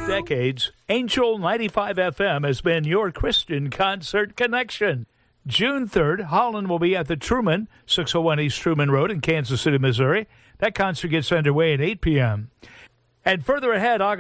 decades, Angel 95 FM has been your Christian concert connection. June 3rd, Holland will be at the Truman, 601 East Truman Road in Kansas City, Missouri. That concert gets underway at 8 p.m. And further ahead, August